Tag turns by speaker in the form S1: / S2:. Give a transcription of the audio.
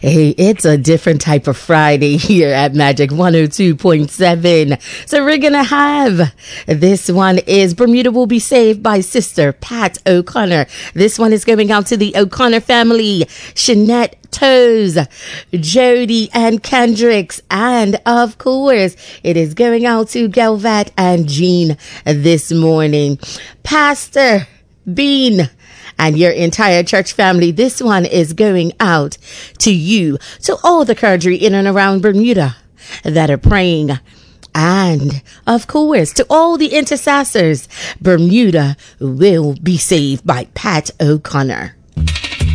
S1: Hey, it's a different type of Friday here at Magic 102.7. So we're going to have, this one is Bermuda Will Be Saved by Sister Pat O'Connor. This one is going out to the O'Connor family, Shanette Toes, Jody and Kendricks, and of course it is going out to Galvat and Jean this morning. Pastor Bean and your entire church family, this one is going out to you, to all the clergy in and around Bermuda that are praying, and of course to all the intercessors. Bermuda Will Be Saved by Pat O'Connor.